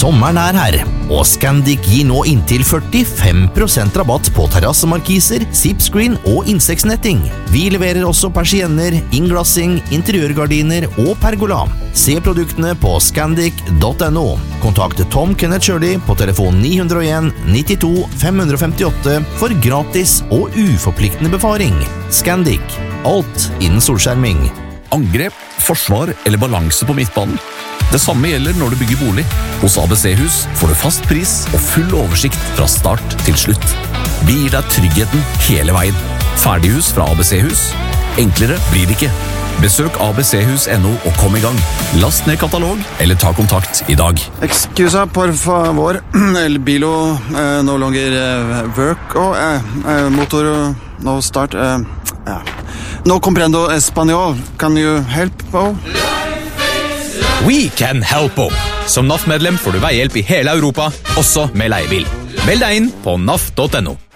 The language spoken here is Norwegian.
Sommeren her, og Scandic gir nå inntil 45% rabatt på terrassemarkiser, zipscreen og insektsnetting. Vi leverer også persienner, innglassing, interiørgardiner og pergola. Se produktene på scandic.no. Kontakt Tom Kenneth Shirley på telefon 901 92 558 for gratis og uforpliktende befaring. Scandic. Alt innen solskjerming. Angrep, forsvar eller balanse på midtbanen. Det samme gjelder når du bygger bolig. Hos ABC-hus får du fast pris og full oversikt fra start til slutt. Vi gir deg tryggheten hele veien. Ferdighus fra ABC-hus. Enklere blir det ikke. Besøk abchus.no og kom i gang. Last ned katalog eller ta kontakt i dag. Excusa, por favor. El bilo no longer work. Motor no start. No comprendo español. Can you help? We can help. Som NAF-medlem får du veihjelp i hele Europa, også med leiebil. Meld deg inn på naf.no.